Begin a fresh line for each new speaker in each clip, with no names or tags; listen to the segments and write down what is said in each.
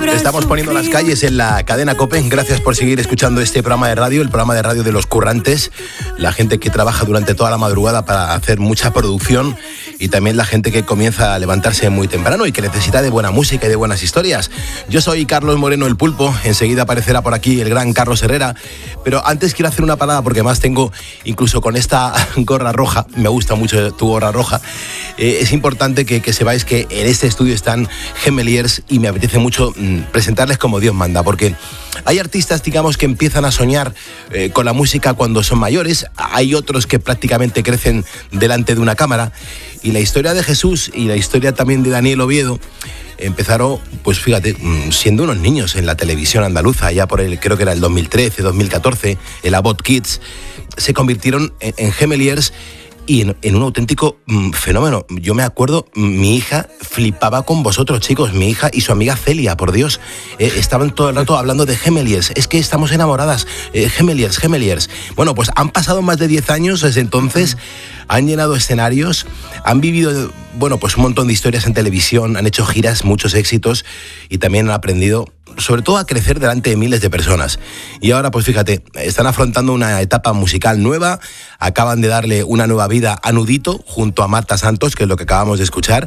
Estamos poniendo las calles en la cadena COPE. Gracias por seguir escuchando este programa de radio, el programa de radio de los currantes, la gente que trabaja durante toda la madrugada para hacer mucha producción y también la gente que comienza a levantarse muy temprano y que necesita de buena música y de buenas historias. Yo soy Carlos Moreno, el Pulpo. Enseguida aparecerá por aquí el gran Carlos Herrera. Pero antes quiero hacer una parada porque más tengo, incluso con esta gorra roja, me gusta mucho tu gorra roja. Es importante que sepáis que en este estudio están Gemeliers y me apetece mucho presentarles como Dios manda, porque hay artistas, digamos, que empiezan a soñar con la música cuando son mayores, hay otros que prácticamente crecen delante de una cámara, y la historia de Jesús y la historia también de Daniel Oviedo empezaron, pues fíjate, siendo unos niños en la televisión andaluza, ya por creo que era el 2013, 2014, el Abot Kids, se convirtieron en Gemeliers y en un auténtico fenómeno. Yo me acuerdo, mi hija flipaba con vosotros, chicos, mi hija y su amiga Celia, por Dios. Estaban todo el rato hablando de Gemeliers. Es que estamos enamoradas. Gemeliers. Bueno, pues han pasado más de 10 años desde entonces, han llenado escenarios, han vivido, bueno, pues un montón de historias en televisión, han hecho giras, muchos éxitos y también han aprendido, sobre todo, a crecer delante de miles de personas. Y ahora, pues fíjate, están afrontando una etapa musical nueva, acaban de darle una nueva vida a Nudito junto a Marta Santos, que es lo que acabamos de escuchar.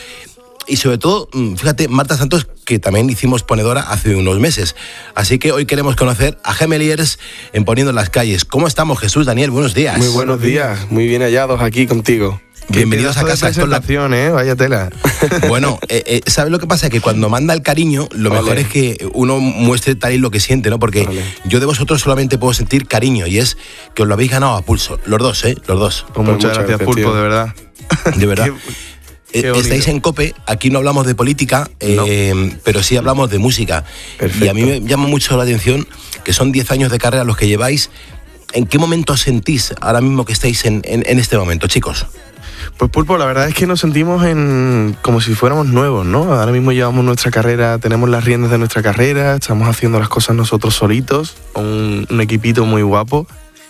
Y sobre todo, fíjate, Marta Santos, que también hicimos ponedora hace unos meses. Así que hoy queremos conocer a Gemeliers en Poniendo las Calles. ¿Cómo estamos, Jesús? Daniel, buenos días.
Muy buenos días, muy bien hallados aquí contigo.
Bienvenidos a casa.
Vaya tela.
Bueno, ¿sabes lo que pasa? Que cuando manda el cariño, lo mejor es que uno muestre tal y lo que siente, ¿no? Porque yo de vosotros solamente puedo sentir cariño, y es que os lo habéis ganado a pulso. Los dos, ¿eh? Los dos.
Pues muchas gracias, Pulpo, de verdad.
De verdad. Qué estáis en COPE, aquí no hablamos de política, pero sí hablamos de música. Perfecto. Y a mí me llama mucho la atención que son 10 años de carrera los que lleváis. ¿En qué momento os sentís ahora mismo que estáis en este momento, chicos?
Pues Pulpo, la verdad es que nos sentimos como si fuéramos nuevos, ¿no? Ahora mismo llevamos nuestra carrera, tenemos las riendas de nuestra carrera, estamos haciendo las cosas nosotros solitos, un equipito muy guapo.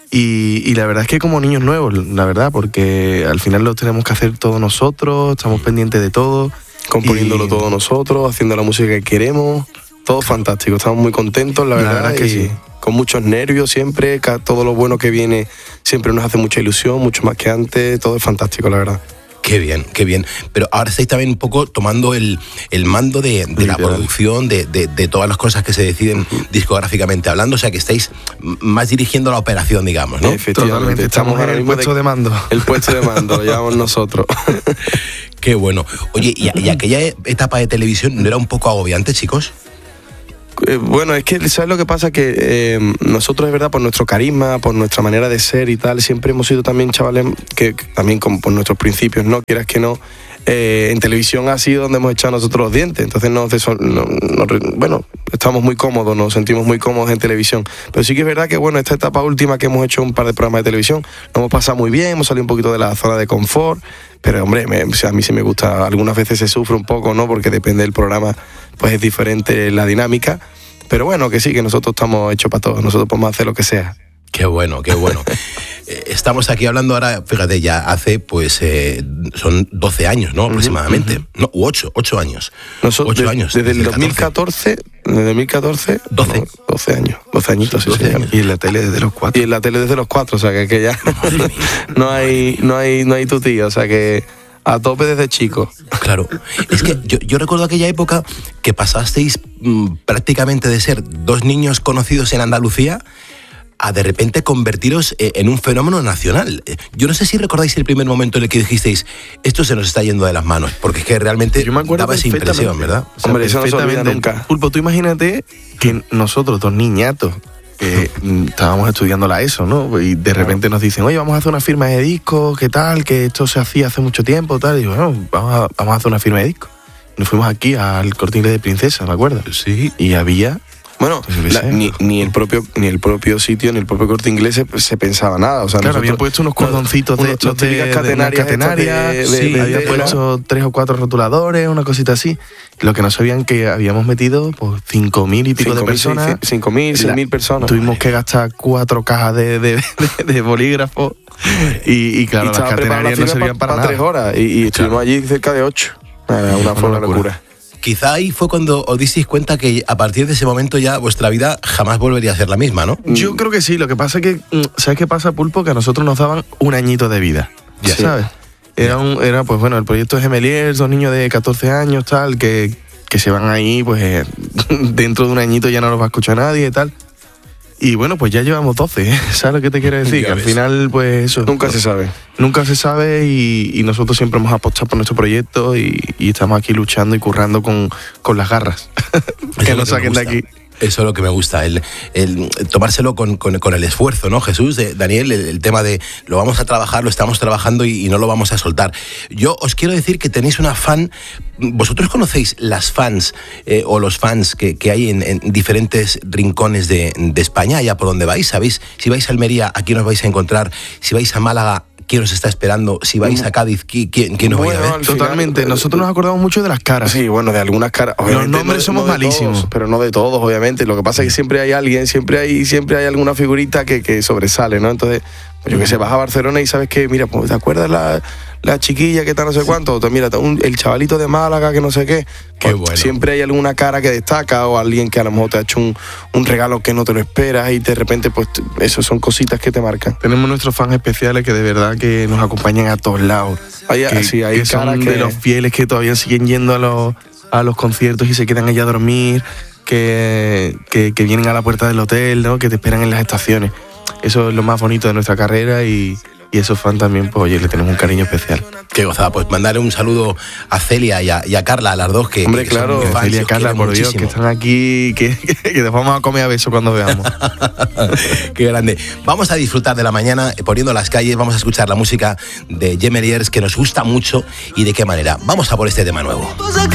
Y la verdad es que como niños nuevos, la verdad, porque al final lo tenemos que hacer todos nosotros, estamos pendientes de todo, componiéndolo todo nosotros, haciendo la música que queremos, todo fantástico, estamos muy contentos, la verdad es que sí. Con muchos nervios siempre, todo lo bueno que viene siempre nos hace mucha ilusión, mucho más que antes, todo es fantástico, la verdad.
Qué bien, qué bien. Pero ahora estáis también un poco tomando el mando de la producción, de todas las cosas que se deciden discográficamente hablando, o sea que estáis más dirigiendo la operación, digamos, ¿no?
Efectivamente, estamos en el puesto de mando. El puesto de mando, lo llevamos nosotros.
Qué bueno. Oye, ¿y aquella etapa de televisión no era un poco agobiante, chicos?
Bueno, es que, ¿sabes lo que pasa? Que nosotros, es verdad, por nuestro carisma, por nuestra manera de ser y tal, siempre hemos sido también chavales que también por nuestros principios, ¿no? Quieras que no, en televisión ha sido donde hemos echado nosotros los dientes, entonces bueno, estamos muy cómodos, nos sentimos muy cómodos en televisión, pero sí que es verdad que, bueno, esta etapa última que hemos hecho un par de programas de televisión, nos hemos pasado muy bien, hemos salido un poquito de la zona de confort, pero hombre, a mí sí me gusta, algunas veces se sufre un poco, ¿no? Porque depende del programa, pues es diferente la dinámica, pero bueno, que sí, que nosotros estamos hechos para todo, nosotros podemos hacer lo que sea.
Qué bueno, qué bueno. Estamos aquí hablando ahora, fíjate, ya hace, pues, son 12 años, ¿no? Aproximadamente. No, 8 años.
Nosotros,
8 años.
Desde el 2014, 12. No, 12 años. 12 añitos, sí, 12 años.
Y en la tele desde los 4.
Y en la tele desde los 4, o sea, que ya no hay tu tío, o sea, que a tope desde chico.
Claro. Es que yo recuerdo aquella época que pasasteis prácticamente de ser 2 niños conocidos en Andalucía a de repente convertiros en un fenómeno nacional. Yo no sé si recordáis el primer momento en el que dijisteis, esto se nos está yendo de las manos, porque es que realmente daba esa impresión, ¿verdad?
O sea, hombre, eso no se olvida nunca. Pulpo, tú imagínate que nosotros, 2 niñatos, estábamos estudiando la ESO, ¿no? Y de repente nos dicen, oye, vamos a hacer una firma de discos, ¿qué tal? Que esto se hacía hace mucho tiempo, tal. Y bueno, vamos a hacer una firma de discos. Nos fuimos aquí al Corte Inglés de Princesa, ¿me acuerdas?
Sí.
Y había... Bueno, ni el propio sitio, ni el propio Corte Inglés se pensaba nada. O sea,
claro, habían puesto unos cordoncitos de estos de catenarias, sí, habían puesto 3 o 4 rotuladores, una cosita así. Lo que no sabían que habíamos metido pues 5.000 y pico de personas.
5.000, 6.000 personas.
Tuvimos que gastar 4 cajas de bolígrafo y claro, las catenarias no servían para nada.
3 horas y estuvimos allí cerca de 8. Una locura.
quizá ahí fue cuando os disteis cuenta que a partir de ese momento ya vuestra vida jamás volvería a ser la misma, ¿no?
Yo creo que sí, lo que pasa es que, ¿sabes qué pasa, Pulpo? Que a nosotros nos daban un añito de vida, ya ¿sabes? Era pues bueno, el proyecto Gemeliers, 2 niños de 14 años, tal, que se van ahí, pues dentro de un añito ya no los va a escuchar nadie y tal. Y bueno, pues ya llevamos 12, ¿eh? ¿Sabes lo que te quiero decir? Que al final, pues eso.
Nunca se sabe.
Nunca se sabe y nosotros siempre hemos apostado por nuestro proyecto y estamos aquí luchando y currando con las garras. Que nos saquen de aquí.
Eso es lo que me gusta, el tomárselo con el esfuerzo, ¿no, Jesús? Daniel, el tema de lo vamos a trabajar, lo estamos trabajando y no lo vamos a soltar. Yo os quiero decir que tenéis una fan. ¿Vosotros conocéis las fans o los fans que hay en diferentes rincones de España, allá por donde vais? ¿Sabéis? Si vais a Almería, ¿a quién os vais a encontrar? Si vais a Málaga, ¿quién os está esperando? Si vais a Cádiz, ¿quién os vais a ver?
Totalmente. Nosotros nos acordamos mucho de las caras.
Sí, bueno, de algunas caras.
Los nombres somos malísimos.
Todos, pero no de todos, obviamente. Lo que pasa es que siempre hay alguien, siempre hay alguna figurita que sobresale, ¿no? Entonces, pues yo que sé, vas a Barcelona y sabes que, mira, pues, ¿te acuerdas la chiquilla que está no sé cuánto? Mira, el chavalito de Málaga que no sé qué.
Qué bueno.
Siempre hay alguna cara que destaca o alguien que a lo mejor te ha hecho un regalo que no te lo esperas y de repente, pues, eso son cositas que te marcan.
Tenemos nuestros fans especiales que de verdad que nos acompañan a todos lados.
Hay
que son de los fieles que todavía siguen yendo a los conciertos y se quedan allá a dormir, que vienen a la puerta del hotel, ¿no? Que te esperan en las estaciones. Eso es lo más bonito de nuestra carrera y esos fans también, pues oye, le tenemos un cariño especial.
Qué gozada, pues mandarle un saludo a Celia y a Carla, a las dos que...
Hombre, claro,
son
Celia y Carla, por Dios, que están aquí, que les vamos a comer a besos cuando veamos.
Qué grande. Vamos a disfrutar de la mañana poniendo las calles, vamos a escuchar la música de Gemeliers que nos gusta mucho y de qué manera. Vamos a por este tema nuevo.